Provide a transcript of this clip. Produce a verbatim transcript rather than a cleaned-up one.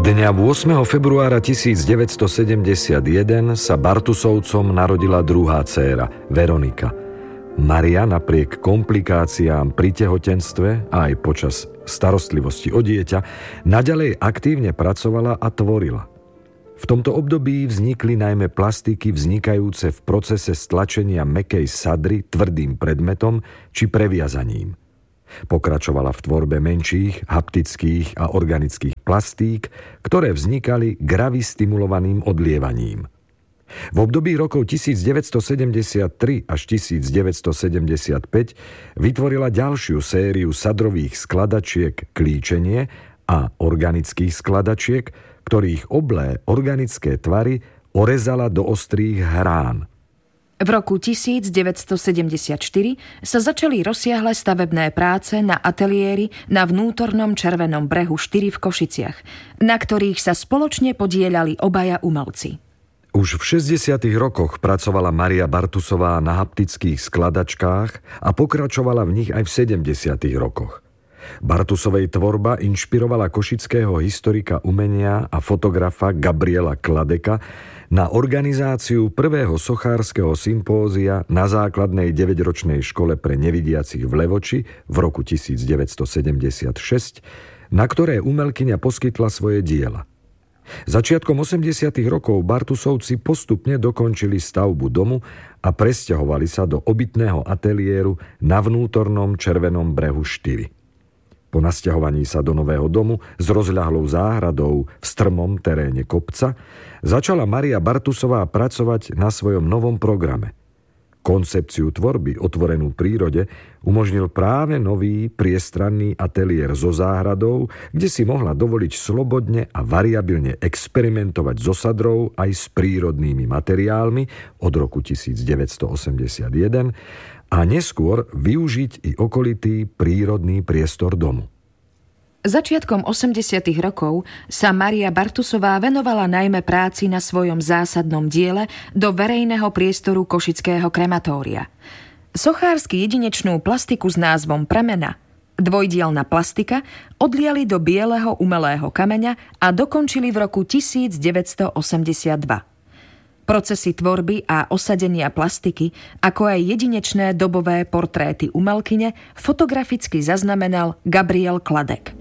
Dňa ôsmeho februára tisícdeväťstosedemdesiatjeden sa Bartusovcom narodila druhá dcéra, Veronika. Maria napriek komplikáciám pri tehotenstve a aj počas starostlivosti o dieťa naďalej aktívne pracovala a tvorila. V tomto období vznikli najmä plastiky vznikajúce v procese stlačenia mäkkej sadry tvrdým predmetom či previazaním. Pokračovala v tvorbe menších, haptických a organických plastík, ktoré vznikali gravistimulovaným odlievaním. V období rokov tisícdeväťstosedemdesiattri až tisícdeväťstosedemdesiatpäť vytvorila ďalšiu sériu sadrových skladačiek klíčenie a organických skladačiek, ktorých oblé organické tvary orezala do ostrých hrán. V roku tisícdeväťstosedemdesiatštyri sa začali rozsiahle stavebné práce na ateliéri na vnútornom Červenom brehu štyri v Košiciach, na ktorých sa spoločne podieľali obaja umelci. Už v šesťdesiatych rokoch pracovala Maria Bartusová na haptických skladačkách a pokračovala v nich aj v sedemdesiatych rokoch. Bartusovej tvorba inšpirovala košického historika umenia a fotografa Gabriela Kladeka na organizáciu prvého sochárskeho sympózia na základnej deväťročnej škole pre nevidiacich v Levoči v roku tisícdeväťstosedemdesiatšesť, na ktoré umelkyňa poskytla svoje diela. Začiatkom osemdesiatych rokov Bartusovci postupne dokončili stavbu domu a presťahovali sa do obytného ateliéru na vnútornom Červenom brehu štyri. Po nasťahovaní sa do nového domu s rozľahlou záhradou v strmom teréne kopca začala Maria Bartusová pracovať na svojom novom programe. Koncepciu tvorby otvorenú prírode umožnil práve nový priestranný ateliér so záhradou, kde si mohla dovoliť slobodne a variabilne experimentovať so sadrou aj s prírodnými materiálmi od roku tisícdeväťstoosemdesiatjeden a neskôr využiť i okolitý prírodný priestor domu. Začiatkom osemdesiatych rokov sa Maria Bartusová venovala najmä práci na svojom zásadnom diele do verejného priestoru košického krematória. Sochársky jedinečnú plastiku s názvom Premena, dvojdielna plastika, odliali do bieleho umelého kameňa a dokončili v roku tisícdeväťstoosemdesiatdva. Procesy tvorby a osadenia plastiky, ako aj jedinečné dobové portréty umelkyne, fotograficky zaznamenal Gabriel Kladek.